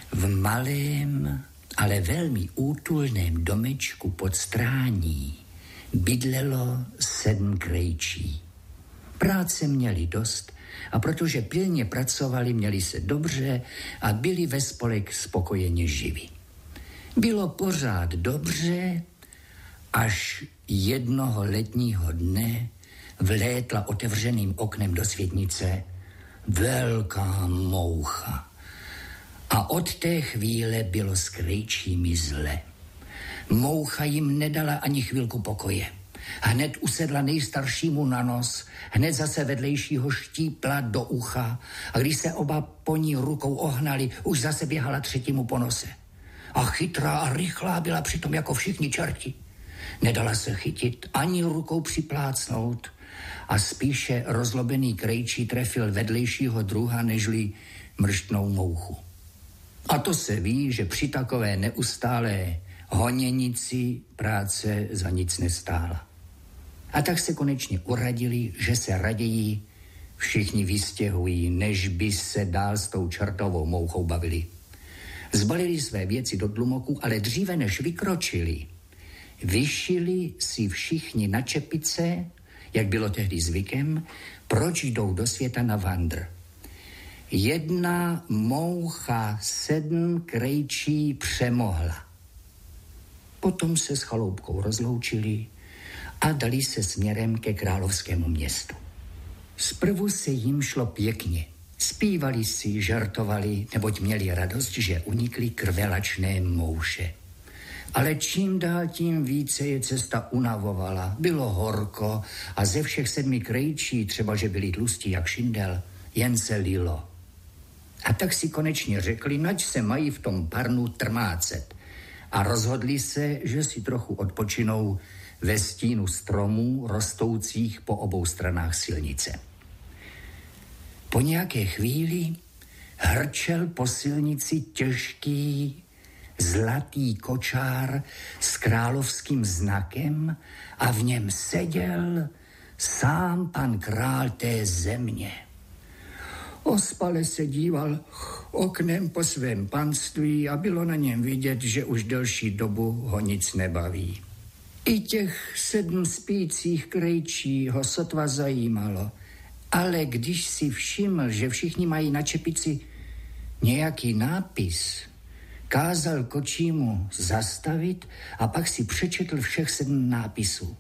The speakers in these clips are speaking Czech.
V malém, ale velmi útulném domečku pod Strání bydlelo 7 krejčí. Práce měli dost a protože pilně pracovali, měli se dobře a byli ve spolek spokojeně živi. Bylo pořád dobře, až jednoho letního dne vlétla otevřeným oknem do světnice velká moucha. A od té chvíle bylo s krejčími zle. Moucha jim nedala ani chvilku pokoje. Hned usedla nejstaršímu na nos, hned zase vedlejšího štípla do ucha a když se oba po ní rukou ohnali, už zase běhala třetímu po nose. A chytrá a rychlá byla přitom jako všichni čerti. Nedala se chytit ani rukou připlácnout a spíše rozlobený krejčí trefil vedlejšího druha nežli mrštnou mouchu. A to se ví, že při takové neustálé honěnici práce za nic nestála. A tak se konečně uradili, že se raději všichni vystěhují, než by se dál s tou čertovou mouchou bavili. Zbalili své věci do tlumoku, ale dříve než vykročili, vyšili si všichni na čepice, jak bylo tehdy zvykem, proč jdou do světa na vandr. 1 moucha 7 krejčí přemohla. Potom se s chaloupkou rozloučili a dali se směrem ke královskému městu. Zprvu se jim šlo pěkně. Zpívali si, žartovali, neboť měli radost, že unikli krvelačné mouše. Ale čím dál tím více je cesta unavovala. Bylo horko a ze všech 7 krejčí, třeba že byli tlustí jak šindel, jen se lilo. A tak si konečně řekli, nač se mají v tom parnu trmácet. A rozhodli se, že si trochu odpočinou ve stínu stromů rostoucích po obou stranách silnice. Po nějaké chvíli hrčel po silnici těžký zlatý kočár s královským znakem a v něm seděl sám pan král té země. Ospale se díval oknem po svém panství a bylo na něm vidět, že už delší dobu ho nic nebaví. I těch 7 spících krejčí ho sotva zajímalo, ale když si všiml, že všichni mají na čepici nějaký nápis, kázal kočímu zastavit a pak si přečetl všech 7 nápisů.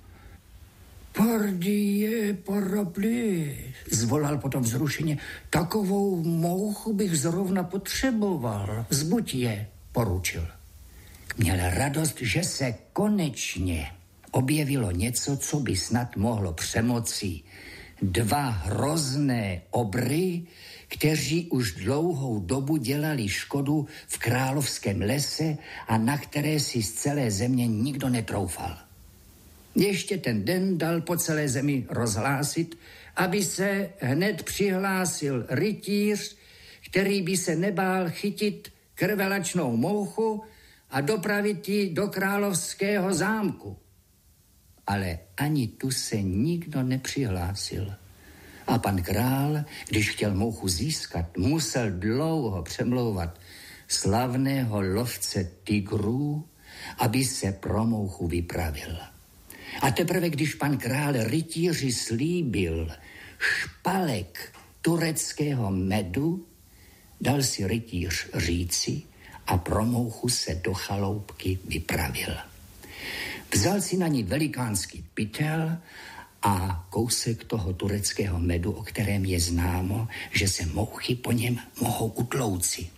Pardie, parapluie, zvolal potom vzrušeně, takovou mouchu bych zrovna potřeboval. Zbuď je, poručil. Měl radost, že se konečně objevilo něco, co by snad mohlo přemoci 2 hrozné obry, kteří už dlouhou dobu dělali škodu v královském lese a na které si z celé země nikdo netroufal. Ještě ten den dal po celé zemi rozhlásit, aby se hned přihlásil rytíř, který by se nebál chytit krvelačnou mouchu a dopravit ji do královského zámku. Ale ani tu se nikdo nepřihlásil. A pan král, když chtěl mouchu získat, musel dlouho přemlouvat slavného lovce tigrů, aby se pro mouchu vypravil. A teprve, když pan král rytíři slíbil špalek tureckého medu, dal si rytíř říci a pro mouchu se do chaloupky vypravil. Vzal si na ní velikánský pytel a kousek toho tureckého medu, o kterém je známo, že se mouchy po něm mohou utlouci.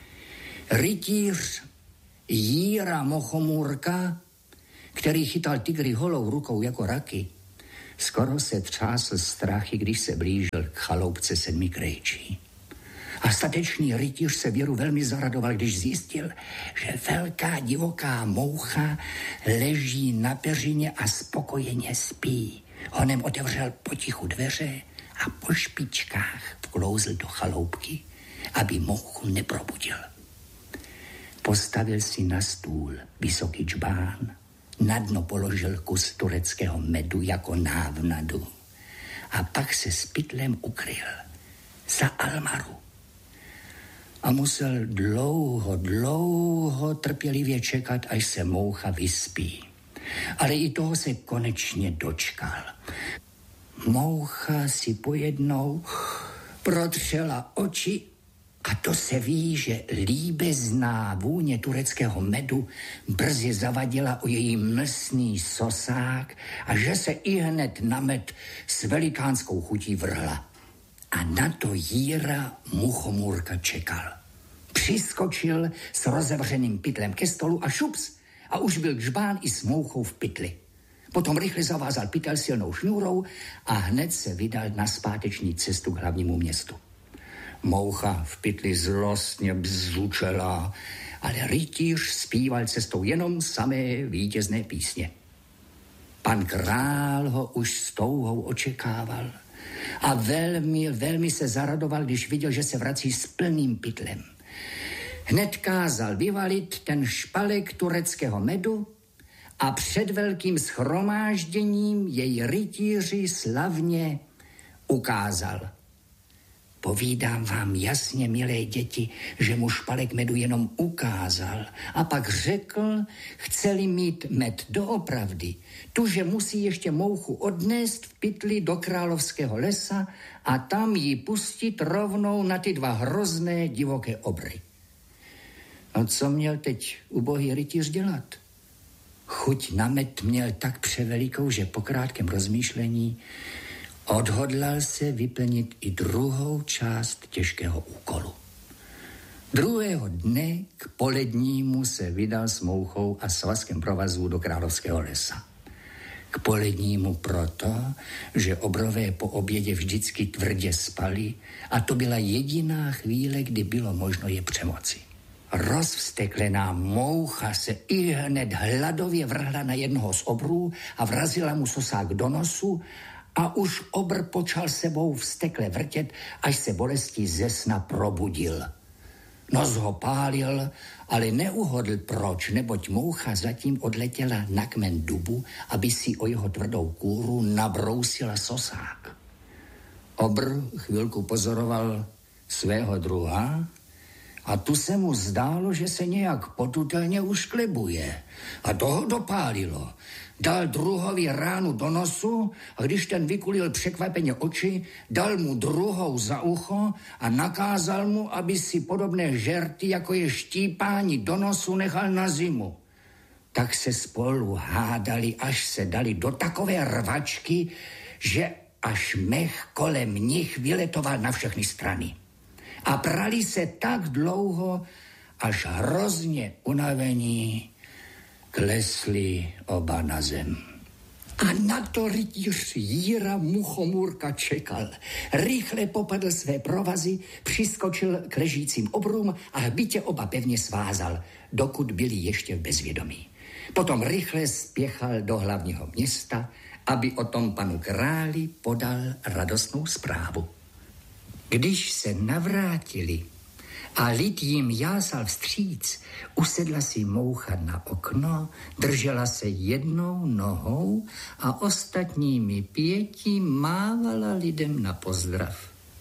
Rytíř Jíra Mochomůrka, který chytal tygry holou rukou jako raky, skoro se třásl strachy, když se blížil k chaloupce 7 krejčí. A statečný rytíř se věru velmi zaradoval, když zjistil, že velká divoká moucha leží na peřině a spokojeně spí. Honem otevřel potichu dveře a po špičkách vklouzl do chaloupky, aby mouchu neprobudil. Postavil si na stůl vysoký džbán, na dno položil kus tureckého medu jako návnadu a pak se s pytlem ukryl za almaru. a musel dlouho trpělivě čekat, až se moucha vyspí. Ale i toho se konečně dočkal. Moucha si pojednou protřela oči a to se ví, že líbezná vůně tureckého medu brzy zavadila o její mlsný sosák a že se ihned na med s velikánskou chutí vrhla. A na to Jíra Muchomůrka čekal. Přiskočil s rozevřeným pytlem ke stolu a šups, a už byl Džbán i s mouchou v pytli. Potom rychle zavázal pytel silnou šňůrou a hned se vydal na zpáteční cestu k hlavnímu městu. Moucha v pytli zlostně bzučela, ale rytíř zpíval cestou jenom samé vítězné písně. Pan král ho už s touhou očekával a velmi se zaradoval, když viděl, že se vrací s plným pytlem. Hned kázal vyvalit ten špalek tureckého medu a před velkým shromážděním jej rytíři slavně ukázal. Povídám vám jasně, milé děti, že mu špalek medu jenom ukázal a pak řekl, chce-li mít med doopravdy, tuže musí ještě mouchu odnést v pytli do královského lesa a tam ji pustit rovnou na ty dva hrozné divoké obry. No co měl teď ubohý rytíř dělat? Chuť na med měl tak převelikou, že po krátkém rozmýšlení odhodlal se vyplnit i druhou část těžkého úkolu. Druhého dne k polednímu se vydal s mouchou a svazkem provazů do královského lesa. K polednímu proto, že obrové po obědě vždycky tvrdě spali a to byla jediná chvíle, kdy bylo možno je přemoci. Rozvsteklená moucha se ihned hladově vrhla na jednoho z obrů a vrazila mu sosák do nosu a už obr počal sebou vztekle vrtět, až se bolestí ze sna probudil. Nos ho pálil, ale neuhodl proč, neboť moucha zatím odletěla na kmen dubu, aby si o jeho tvrdou kůru nabrousila sosák. Obr chvilku pozoroval svého druha a tu se mu zdálo, že se nějak potutelně ušklebuje. A toho dopálilo. Dal druhovi ránu do nosu a když ten vykulil překvapeně oči, dal mu druhou za ucho a nakázal mu, aby si podobné žerty, jako je štípání do nosu, nechal na zimu. Tak se spolu hádali, až se dali do takové rvačky, že až mech kolem nich vyletoval na všechny strany. A prali se tak dlouho, až hrozně unavení klesli oba na zem. A na to rytíř Jíra Muchomůrka čekal. Rychle popadl své provazy, přiskočil k ležícím obrům a hbitě oba pevně svázal, dokud byli ještě v bezvědomí. Potom rychle spěchal do hlavního města, aby o tom panu králi podal radostnou zprávu. Když se navrátili a lid jim jásal vstříc, usedla si moucha na okno, držela se jednou nohou a ostatními 5 mávala lidem na pozdrav.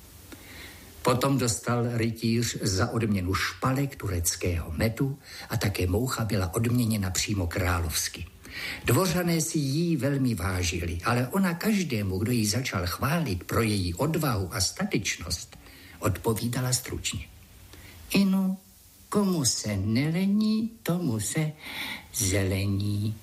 Potom dostal rytíř za odměnu špalek tureckého medu a také moucha byla odměněna přímo královsky. Dvořané si jí velmi vážili, ale ona každému, kdo ji začal chválit pro její odvahu a statečnost, odpovídala stručně. Inu, komu se nelení, tomu se zelení.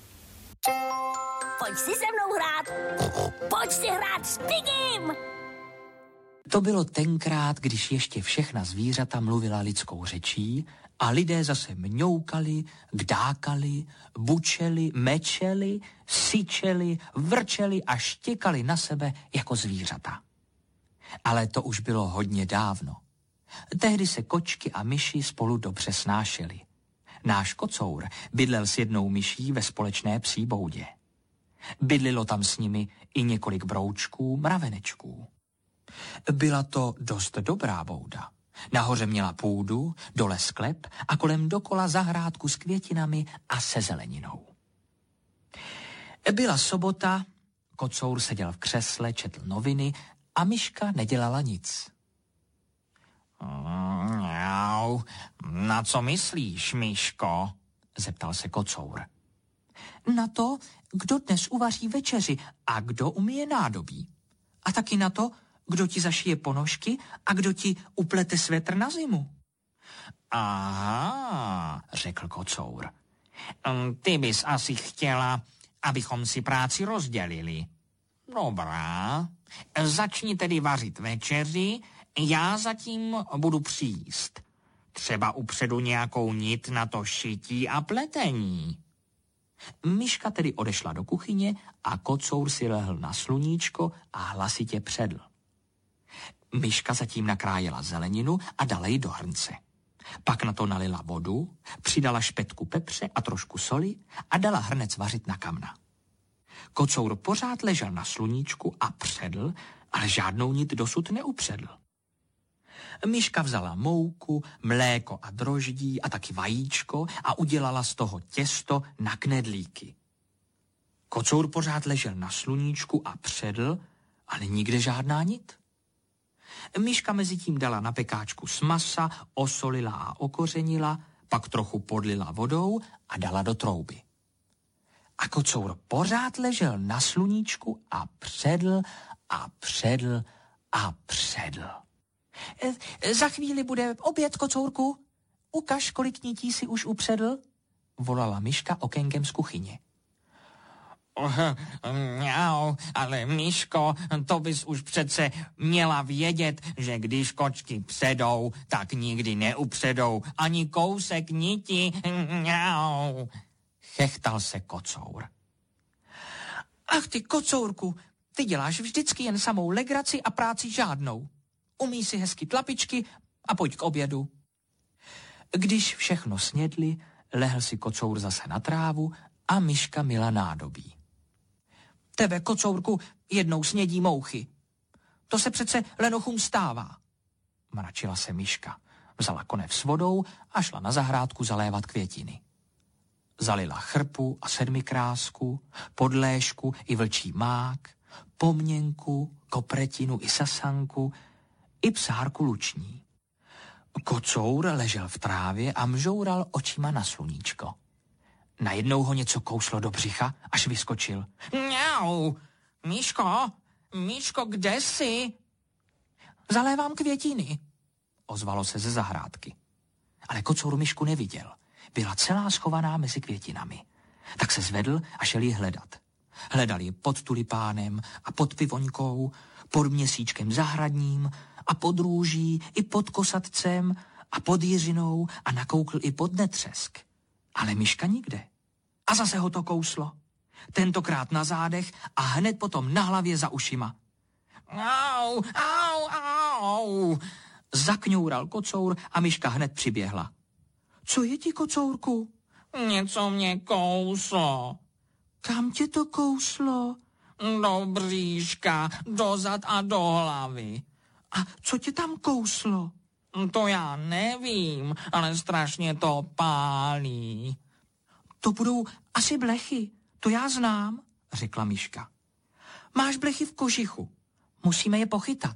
Pojď si se mnou hrát. Pojď si hrát s Pigim. To bylo tenkrát, když ještě všechna zvířata mluvila lidskou řečí a lidé zase mňoukali, kdákali, bučeli, mečeli, syčeli, vrčeli a štěkali na sebe jako zvířata. Ale to už bylo hodně dávno. Tehdy se kočky a myši spolu dobře snášely. Náš kocour bydlel s jednou myší ve společné příboudě. Bydlilo tam s nimi i několik broučků, mravenečků. Byla to dost dobrá bouda. Nahoře měla půdu, dole sklep a kolem dokola zahrádku s květinami a se zeleninou. Byla sobota, kocour seděl v křesle, četl noviny a myška nedělala nic. Mňau, Na co myslíš, Myško? Zeptal se kocour. Na to, kdo dnes uvaří večeři a kdo umyje nádobí. A taky na to, kdo ti zašije ponožky a kdo ti uplete svetr na zimu. Aha, řekl kocour. Ty bys asi chtěla, abychom si práci rozdělili. Dobrá, začni tedy vařit večeři, já zatím budu příst. Třeba upředu nějakou nit na to šití a pletení. Myška tedy odešla do kuchyně a kocour si lehl na sluníčko a hlasitě předl. Myška zatím nakrájela zeleninu a dala ji do hrnce. Pak na to nalila vodu, přidala špetku pepře a trošku soli a dala hrnec vařit na kamna. Kocour pořád ležel na sluníčku a předl, ale žádnou nit dosud neupředl. Myška vzala mouku, mléko a droždí a taky vajíčko a udělala z toho těsto na knedlíky. Kocour pořád ležel na sluníčku a předl, ale nikde žádná nit. Myška mezi tím dala na pekáčku z masa, osolila a okořenila, pak trochu podlila vodou a dala do trouby. A kocour pořád ležel na sluníčku a předl a předl a předl. Za chvíli bude oběd, kocourku. Ukaž, kolik nití si už upředl, volala Myška okénkem z kuchyně. Ale Myško, to bys už přece měla vědět, že když kočky předou, tak nikdy neupředou ani kousek niti. Chechtal se kocour. Ach ty, kocourku, ty děláš vždycky jen samou legraci a práci žádnou. Umí si hezky tlapičky a pojď k obědu. Když všechno snědli, lehl si kocour zase na trávu a Myška myla nádobí. Tebe, kocourku, jednou snědí mouchy. To se přece lenochům stává. Mračila se Myška, vzala konev s vodou a šla na zahrádku zalévat květiny. Zalila chrpu a sedmikrásku, podléšku i vlčí mák, pomněnku, kopretinu i sasanku, i psárku luční. Kocour ležel v trávě a mžoural očima na sluníčko. Najednou ho něco kouslo do břicha, až vyskočil. Mňau, Myško, kde jsi? Zalévám květiny, ozvalo se ze zahrádky. Ale kocour Myšku neviděl. Byla celá schovaná mezi květinami. Tak se zvedl a šel ji hledat. Hledal ji pod tulipánem a pod pivoňkou, pod měsíčkem zahradním a pod růží i pod kosatcem a pod jiřinou a nakoukl i pod netřesk. Ale Myška nikde. A zase ho to kouslo. Tentokrát na zádech a hned potom na hlavě za ušima. Au, au, au. Zakňoural kocour a Myška hned přiběhla. Co je ti, kocourku? Něco mě kouslo. Kam tě to kouslo? Do bříška, do zad a do hlavy. A co tě tam kouslo? To já nevím, ale strašně to pálí. To budou asi blechy, to já znám, řekla Myška. Máš blechy v kožichu, musíme je pochytat.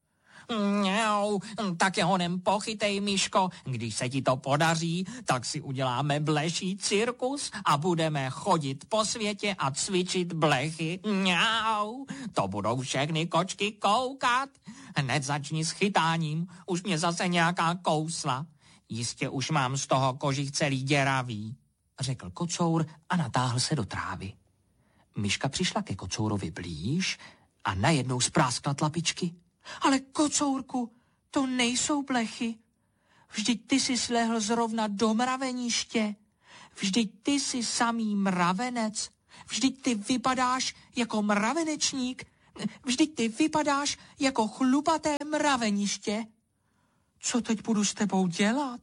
Tak je honem pochytej, Myško. Když se ti to podaří, tak si uděláme bleší cirkus a budeme chodit po světě a cvičit blechy. To budou všechny kočky koukat. Hned začni s chytáním, už mě zase nějaká kousla. Jistě už mám z toho kožich celý děravý, řekl kocour a natáhl se do trávy. Myška přišla ke kocourovi blíž a najednou spráskla tlapičky. Ale kocourku, to nejsou blechy. Vždyť ty jsi slehl zrovna do mraveniště. Vždyť ty jsi samý mravenec. Vždyť ty vypadáš jako mravenečník. Vždyť ty vypadáš jako chlupaté mraveniště. Co teď budu s tebou dělat?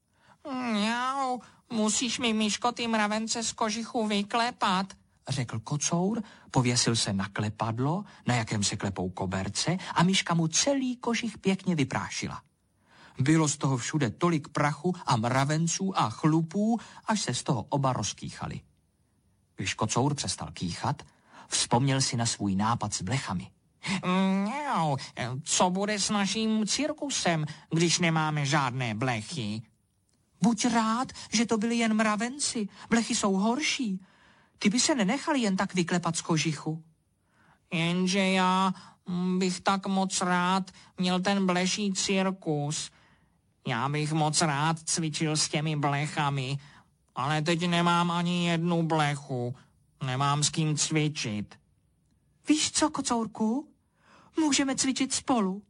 Musíš mi, Myško, ty mravence z kožichu vyklepat, řekl kocour, pověsil se na klepadlo, na jakém se klepou koberce a Myška mu celý kožich pěkně vyprášila. Bylo z toho všude tolik prachu a mravenců a chlupů, až se z toho oba rozkýchali. Když kocour přestal kýchat, vzpomněl si na svůj nápad s blechami. Co bude s naším cirkusem, když nemáme žádné blechy? Buď rád, že to byli jen mravenci. Blechy jsou horší. Ty by se nenechali jen tak vyklepat z kožichu. Jenže já bych tak moc rád měl ten bleší cirkus. Já bych moc rád cvičil s těmi blechami, ale teď nemám ani jednu blechu. Nemám s kým cvičit. Víš co, kocourku? Můžeme cvičit spolu.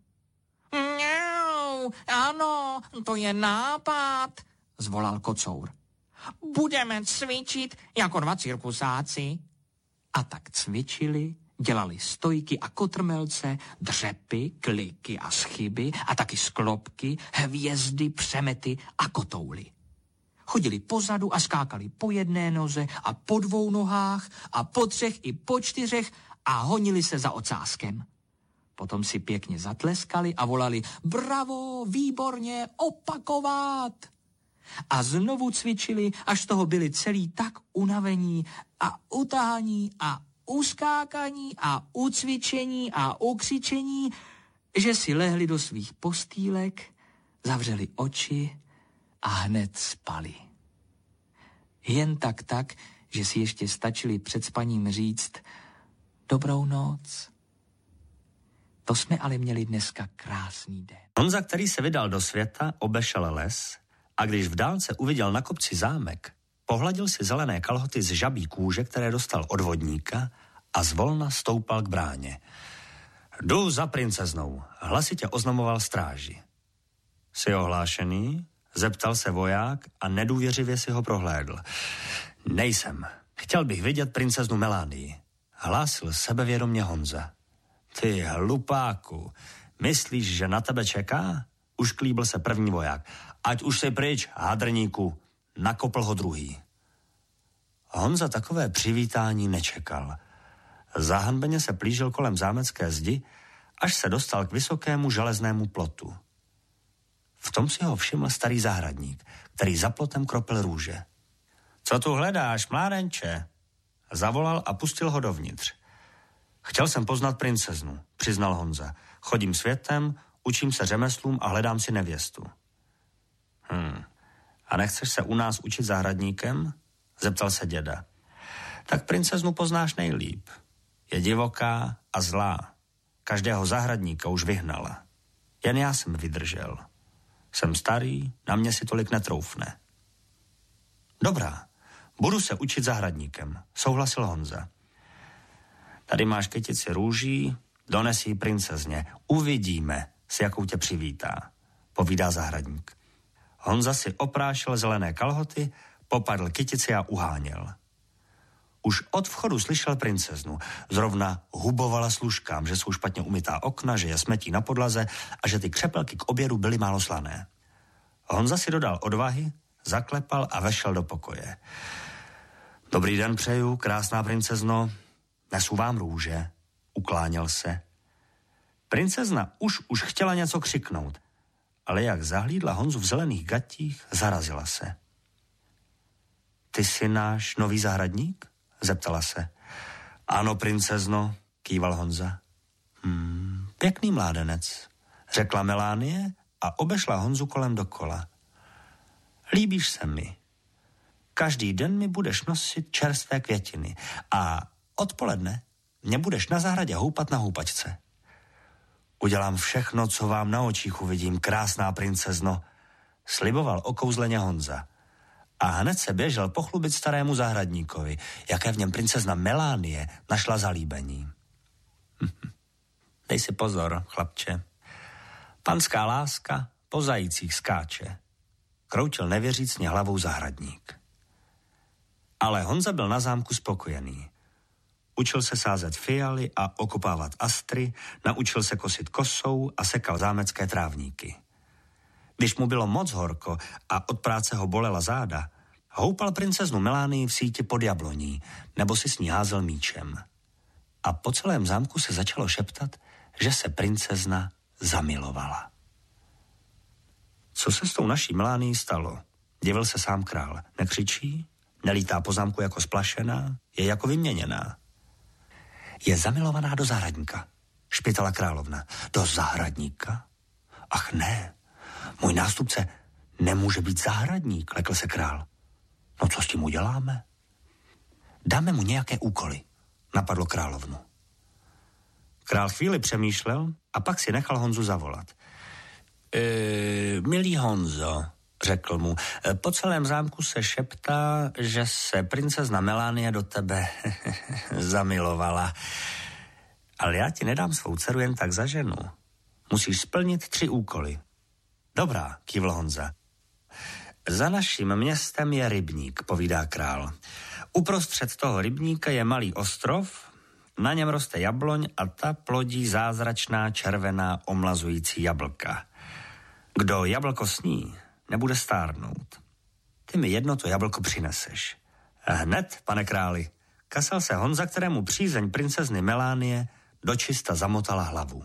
Ano, to je nápad, zvolal kocour. Budeme cvičit jako 2 cirkusáci. A tak cvičili, dělali stojky a kotrmelce, dřepy, kliky a schyby a taky sklopky, hvězdy, přemety a kotouly. Chodili pozadu a skákali po jedné noze a po 2 nohách a po 3 i po 4 a honili se za ocáskem. Potom si pěkně zatleskali a volali bravo, výborně, opakovat. A znovu cvičili, až z toho byli celý tak unavení a utahaní a uskákaní a ucvičení a ukřičení, že si lehli do svých postýlek, zavřeli oči a hned spali. Jen tak, že si ještě stačili před spaním říct dobrou noc. To jsme ale měli dneska krásný den. Honza, který se vydal do světa, obešel les a když v dálce uviděl na kopci zámek, pohladil si zelené kalhoty z žabí kůže, které dostal od vodníka a zvolna stoupal k bráně. Jdu za princeznou, hlasitě oznamoval stráži. Jsi ohlášený? Zeptal se voják a nedůvěřivě si ho prohlédl. Nejsem. Chtěl bych vidět princeznu Melánii. Hlásil sebevědomě Honza. Ty hlupáku, myslíš, že na tebe čeká? Už klíbil se první voják. Ať už si pryč, hadrníku. Nakopl ho druhý. Honza takové přivítání nečekal. Zahanbeně se plížil kolem zámecké zdi, až se dostal k vysokému železnému plotu. V tom si ho všiml starý zahradník, který za plotem kropil růže. Co tu hledáš, mládenče? Zavolal a pustil ho dovnitř. Chtěl jsem poznat princeznu, přiznal Honza. Chodím světem, učím se řemeslům a hledám si nevěstu. A nechceš se u nás učit zahradníkem? Zeptal se děda. Tak princeznu poznáš nejlíp. Je divoká a zlá. Každého zahradníka už vyhnala. Jen já jsem vydržel. Jsem starý, na mě si tolik netroufne. Dobrá, budu se učit zahradníkem, souhlasil Honza. Tady máš kytici růží, dones ji princezně. Uvidíme, s jakou tě přivítá, povídá zahradník. Honza si oprášil zelené kalhoty, popadl kytici a uháněl. Už od vchodu slyšel princeznu. Zrovna hubovala služkám, že jsou špatně umytá okna, že je smetí na podlaze a že ty křepelky k obědu byly málo slané. Honza si dodal odvahy, zaklepal a vešel do pokoje. Dobrý den přeju, krásná princezno. Nesu vám růže, ukláněl se. Princezna už chtěla něco křiknout, ale jak zahlídla Honzu v zelených gatích, zarazila se. Ty jsi náš nový zahradník? Zeptala se. Ano, princezno, kýval Honza. Pěkný mládenec, řekla Melánie a obešla Honzu kolem dokola. Líbíš se mi. Každý den mi budeš nosit čerstvé květiny a odpoledne mě budeš na zahradě houpat na houpačce. Udělám všechno, co vám na očích uvidím, krásná princezno, sliboval okouzleně Honza. A hned se běžel pochlubit starému zahradníkovi, jaké v něm princezna Melánie našla zalíbení. Dej si pozor, chlapče. Panská láska po zajících skáče, kroutil nevěřícně hlavou zahradník. Ale Honza byl na zámku spokojený. Učil se sázet fialy a okopávat astry, naučil se kosit kosou a sekal zámecké trávníky. Když mu bylo moc horko a od práce ho bolela záda, houpal princeznu Melánii v síti pod jabloní, nebo si s ní házel míčem. A po celém zámku se začalo šeptat, že se princezna zamilovala. Co se s tou naší Melánií stalo? Divil se sám král. Nekřičí? Nelítá po zámku jako splašená? Je jako vyměněná? Je zamilovaná do zahradníka, špitala královna. Do zahradníka? Ach ne, můj nástupce Nemůže být zahradník, lekl se král. No co s tím uděláme? Dáme mu nějaké úkoly, napadlo královnu. Král chvíli přemýšlel a pak si nechal Honzu zavolat. Milý Honzo, řekl mu, po celém zámku se šeptá, že se princezna Melanie do tebe zamilovala. Ale já ti nedám svou dceru jen tak za ženu. Musíš splnit 3 úkoly. Dobrá, kývl Honza. Za naším městem je rybník, povídá král. Uprostřed toho rybníka je malý ostrov, na něm roste jabloň a ta plodí zázračná červená omlazující jablka. Kdo jablko sní, nebude stárnout. Ty mi jedno to jablko přineseš. Hned, pane králi, kasal se Honza, kterému přízeň princezny Melanie dočista zamotala hlavu.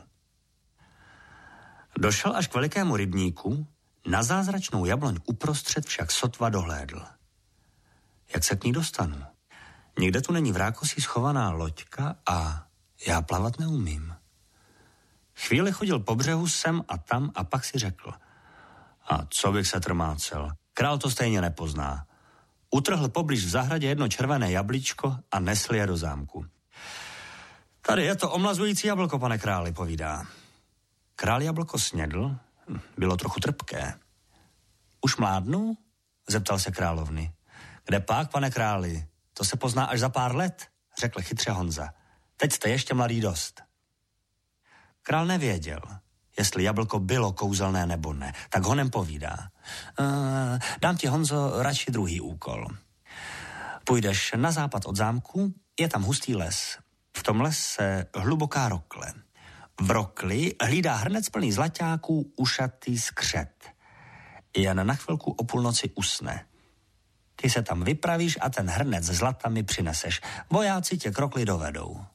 Došel až k velikému rybníku, na zázračnou jabloň uprostřed však sotva dohlédl. Jak se k ní dostanu? Nikde tu není v rákosí schovaná loďka a já plavat neumím. Chvíli chodil po břehu sem a tam a pak si řekl. A co bych se trmácel? Král to stejně nepozná. Utrhl poblíž v zahradě jedno červené jablíčko a nesl je do zámku. Tady je to omlazující jablko, pane králi, povídá. Král jablko snědl, bylo trochu trpké. Už mládnu? Zeptal se královny. Kde pak, pane králi? To se pozná až za pár let, řekl chytře Honza. Teď jste ještě mladý dost. Král nevěděl, jestli jablko bylo kouzelné nebo ne, tak honem povídá. Dám ti, Honzo, radši druhý úkol. Půjdeš na západ od zámku, je tam hustý les. V tom lese hluboká rokle. V rokli hlídá hrnec plný zlaťáků ušatý skřet. Jen na chvilku o půlnoci usne. Ty se tam vypravíš a ten hrnec zlata mi přineseš. Vojáci tě k rokli dovedou.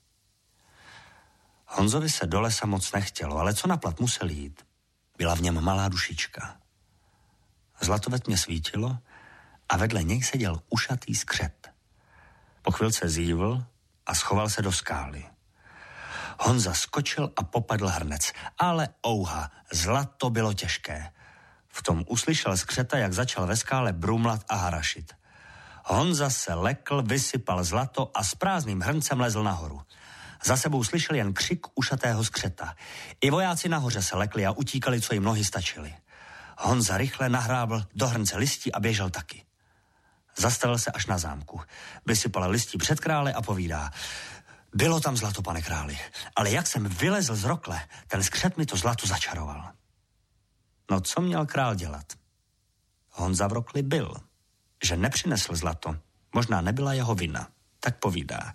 Honzovi se do lesa moc nechtělo, ale co naplat musel jít. Byla v něm malá dušička. Zlato ve tmě svítilo a vedle něj seděl ušatý skřet. Po chvilce zívl a schoval se do skály. Honza skočil a popadl hrnec, ale ouha, zlato bylo těžké. V tom uslyšel skřeta, jak začal ve skále brumlat a harašit. Honza se lekl, vysypal zlato a s prázdným hrncem lezl nahoru. Za sebou slyšel jen křik ušatého skřeta. I vojáci nahoře se lekli a utíkali, co jim nohy stačily. Honza rychle nahrábl do hrnce listí a běžel taky. Zastavil se až na zámku. Vysypal listí před krále a povídá. Bylo tam zlato, pane králi, ale jak jsem vylezl z rokle, ten skřet mi to zlato začaroval. No co měl král dělat? Honza v rokli byl. Že nepřinesl zlato, možná nebyla jeho vina. Tak povídá.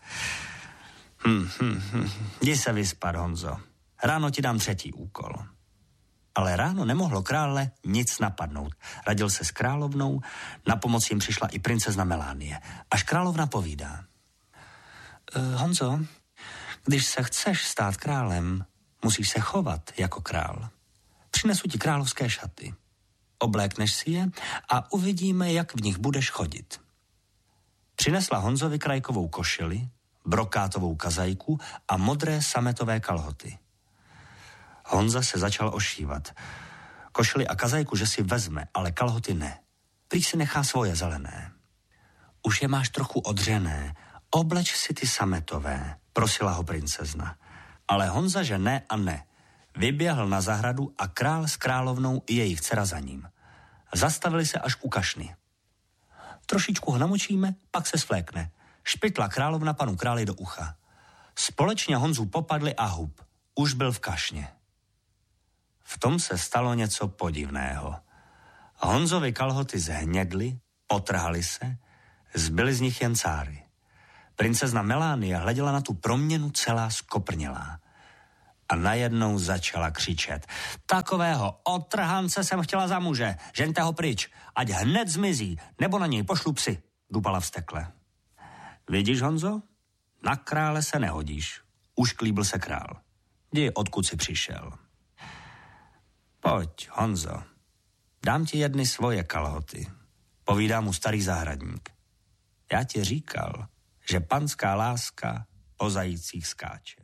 Jdi se vyspat, Honzo. Ráno ti dám 3. úkol. Ale ráno nemohlo krále nic napadnout. Radil se s královnou, na pomoc jim přišla i princezna Melanie. Až královna povídá. Honzo, když se chceš stát králem, musíš se chovat jako král. Přinesu ti královské šaty. Oblékneš si je a uvidíme, jak v nich budeš chodit. Přinesla Honzovi krajkovou košili, brokátovou kazajku a modré sametové kalhoty. Honza se začal ošívat. Košili a kazajku, že si vezme, ale kalhoty ne. Prý si nechá svoje zelené. Už je máš trochu odřené, obleč si ty sametové, prosila ho princezna. Ale Honza, že ne a ne. Vyběhl na zahradu a král s královnou i jejich dcera za ním. Zastavili se až u kašny. Trošičku ho namočíme, pak se svlékne. Špitla královna panu králi do ucha. Společně Honzu popadli a hub. Už byl v kašně. V tom se stalo něco podivného. Honzovi kalhoty zhnědly, potrhaly se, zbyly z nich jen cáry. Princezna Melanie hleděla na tu proměnu celá skoprnělá. A najednou začala křičet. Takového otrhance jsem chtěla za muže, žeňte ho pryč, ať hned zmizí, nebo na něj pošlu psy, dupala vztekle. Vidíš, Honzo? Na krále se nehodíš. Už klíbil se král. Jdi, odkud jsi přišel. Pojď, Honzo, dám ti jedny svoje kalhoty, povídá mu starý zahradník. Já ti říkal, že panská láska po zajících skáče.